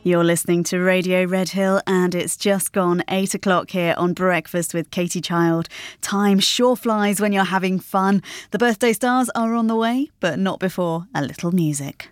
You're listening to Radio Redhill and it's just gone 8 o'clock here on Breakfast with Katie Child. Time sure flies when you're having fun. The birthday stars are on the way, but not before a little music.